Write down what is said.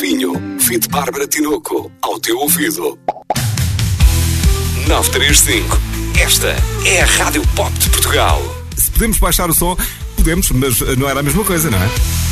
Pinho, feat. Bárbara Tinoco, ao teu ouvido. 935. Esta é a Rádio Pop de Portugal. Se podemos baixar o som, podemos, mas não era a mesma coisa, não é?